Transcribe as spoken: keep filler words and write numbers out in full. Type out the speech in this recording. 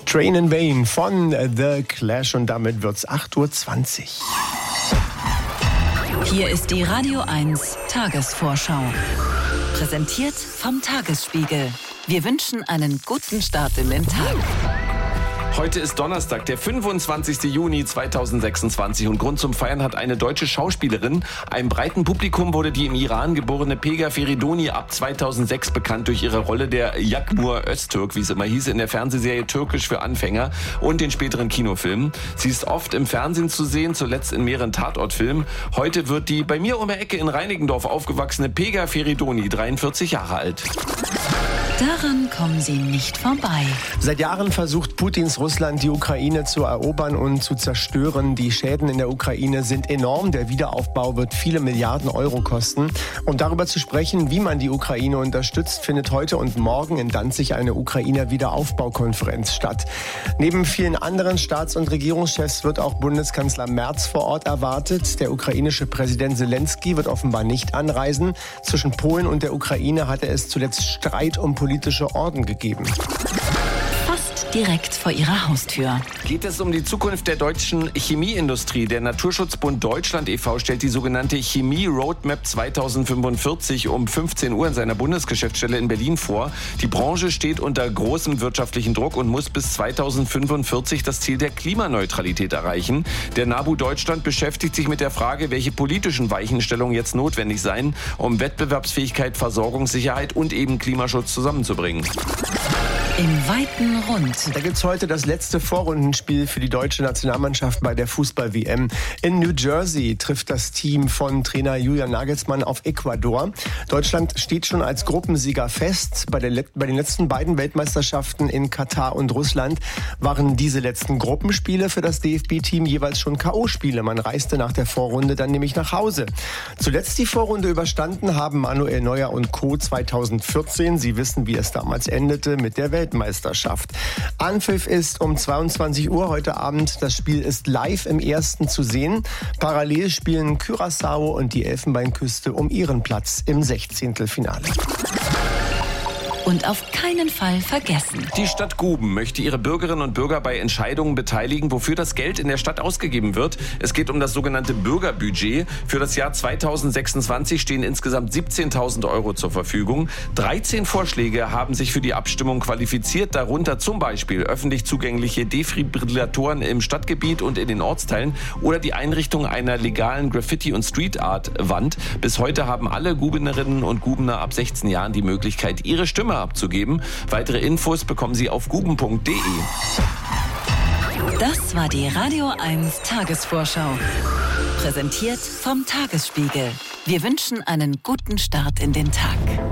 Train in Vain von The Clash und damit wird's acht Uhr zwanzig. Hier ist die Radio eins Tagesvorschau. Präsentiert vom Tagesspiegel. Wir wünschen einen guten Start in den Tag. Heute ist Donnerstag, der fünfundzwanzigster Juni zweitausendsechsundzwanzig und Grund zum Feiern hat eine deutsche Schauspielerin. Einem breiten Publikum wurde die im Iran geborene Pega Feridoni ab zweitausendsechs bekannt durch ihre Rolle der Yakmur Öztürk, wie es immer hieß, in der Fernsehserie Türkisch für Anfänger und den späteren Kinofilmen. Sie ist oft im Fernsehen zu sehen, zuletzt in mehreren Tatortfilmen. Heute wird die bei mir um die Ecke in Reinickendorf aufgewachsene Pega Feridoni dreiundvierzig Jahre alt. Daran kommen sie nicht vorbei. Seit Jahren versucht Putins Russland, die Ukraine zu erobern und zu zerstören. Die Schäden in der Ukraine sind enorm. Der Wiederaufbau wird viele Milliarden Euro kosten. Um darüber zu sprechen, wie man die Ukraine unterstützt, findet heute und morgen in Danzig eine Ukrainer Wiederaufbaukonferenz statt. Neben vielen anderen Staats- und Regierungschefs wird auch Bundeskanzler Merz vor Ort erwartet. Der ukrainische Präsident Zelensky wird offenbar nicht anreisen. Zwischen Polen und der Ukraine hatte es zuletzt Streit um politische Orden gegeben. Fast direkt vor ihrer Haustür. Geht es um die Zukunft der deutschen Chemieindustrie? Der Naturschutzbund Deutschland e V stellt die sogenannte Chemie Roadmap zweitausendfünfundvierzig um fünfzehn Uhr in seiner Bundesgeschäftsstelle in Berlin vor. Die Branche steht unter großem wirtschaftlichen Druck und muss bis zweitausendfünfundvierzig das Ziel der Klimaneutralität erreichen. Der NABU Deutschland beschäftigt sich mit der Frage, welche politischen Weichenstellungen jetzt notwendig seien, um Wettbewerbsfähigkeit, Versorgungssicherheit und eben Klimaschutz zusammenzubringen. Im weiten Rund. Da gibt's heute das letzte Vorrundenspiel für die deutsche Nationalmannschaft bei der Fußball-W M. In New Jersey trifft das Team von Trainer Julian Nagelsmann auf Ecuador. Deutschland steht schon als Gruppensieger fest. Bei, der, bei den letzten beiden Weltmeisterschaften in Katar und Russland waren diese letzten Gruppenspiele für das D F B-Team jeweils schon K O-Spiele. Man reiste nach der Vorrunde dann nämlich nach Hause. Zuletzt die Vorrunde überstanden haben Manuel Neuer und Co. zweitausendvierzehn. Sie wissen, wie es damals endete mit der Weltmeisterschaft. Weltmeisterschaft. Anpfiff ist um zweiundzwanzig Uhr heute Abend. Das Spiel ist live im Ersten zu sehen. Parallel spielen Curaçao und die Elfenbeinküste um ihren Platz im Sechzehntelfinale. Und auf keinen Fall vergessen. Die Stadt Guben möchte ihre Bürgerinnen und Bürger bei Entscheidungen beteiligen, wofür das Geld in der Stadt ausgegeben wird. Es geht um das sogenannte Bürgerbudget. Für das Jahr zweitausendsechsundzwanzig stehen insgesamt siebzehntausend Euro zur Verfügung. dreizehn Vorschläge haben sich für die Abstimmung qualifiziert, darunter zum Beispiel öffentlich zugängliche Defibrillatoren im Stadtgebiet und in den Ortsteilen oder die Einrichtung einer legalen Graffiti- und Street-Art-Wand. Bis heute haben alle Gubenerinnen und Gubener ab sechzehn Jahren die Möglichkeit, ihre Stimme abzugeben. Weitere Infos bekommen Sie auf guben punkt de. Das war die Radio eins Tagesvorschau. Präsentiert vom Tagesspiegel. Wir wünschen einen guten Start in den Tag.